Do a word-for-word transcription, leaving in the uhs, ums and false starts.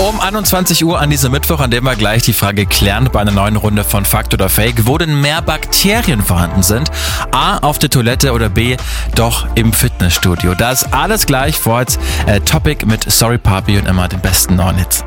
Um einundzwanzig Uhr an diesem Mittwoch, an dem wir gleich die Frage klären bei einer neuen Runde von Fakt oder Fake, wo denn mehr Bakterien vorhanden sind. A, auf der Toilette oder B, doch im Fitnessstudio. Da ist alles gleich. Vor jetzt äh, Topic mit Sorry Papi und immer den besten neuen Hits.